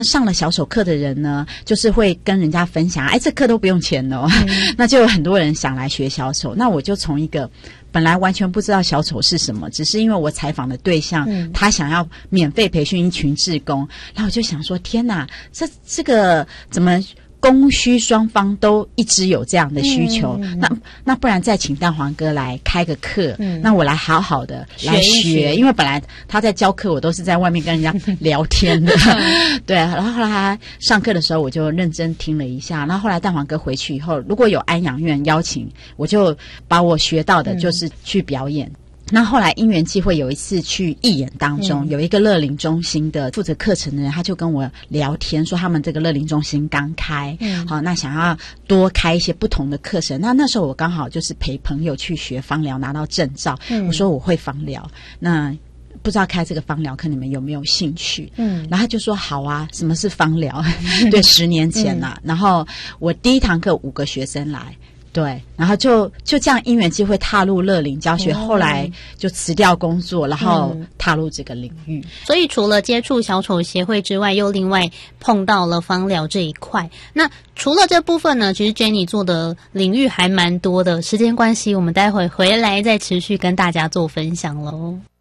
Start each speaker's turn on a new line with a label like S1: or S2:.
S1: 上了小手课的人呢，就是会跟人家分享，这课都不用钱哦，那就有很多人想来学小丑。那我就从一个本来完全不知道小丑是什么，只是因为我采访的对象，他想要免费培训一群志工，然后我就想说，天哪，这个怎么供需双方都一直有这样的需求，那不然再请蛋黄哥来开个课，那我来好好的来学，因为本来他在教课，我都是在外面跟人家聊天的，对。然后后来他上课的时候，我就认真听了一下。然后后来蛋黄哥回去以后，如果有安养院邀请，我就把我学到的就是去表演。那后来因缘际会，有一次去义演当中，有一个乐龄中心的负责课程的人，他就跟我聊天说，他们这个乐龄中心刚开，好，那想要多开一些不同的课程。那时候我刚好就是陪朋友去学芳疗，拿到证照，我说我会芳疗，那不知道开这个芳疗课你们有没有兴趣？然后他就说好啊，什么是芳疗？对，10年前啦。然后我第一堂课5个学生来。对，然后就这样因缘机会踏入乐龄教学，后来就辞掉工作，然后踏入这个领域。
S2: 所以除了接触小丑协会之外，又另外碰到了芳疗这一块。那除了这部分呢，其实 Jenny 做的领域还蛮多的。时间关系，我们待会回来再持续跟大家做分享咯。